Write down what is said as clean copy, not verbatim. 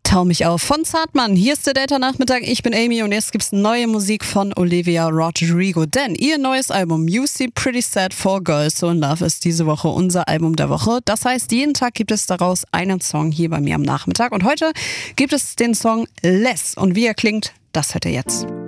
Tau mich auf von Zartmann. Hier ist der Data-Nachmittag. Ich bin Amy und jetzt gibt's neue Musik von Olivia Rodrigo. Denn ihr neues Album You See Pretty Sad for Girls So in Love ist diese Woche unser Album der Woche. Das heißt, jeden Tag gibt es daraus einen Song hier bei mir am Nachmittag. Und heute gibt es den Song Less. Und wie er klingt, das hört ihr jetzt.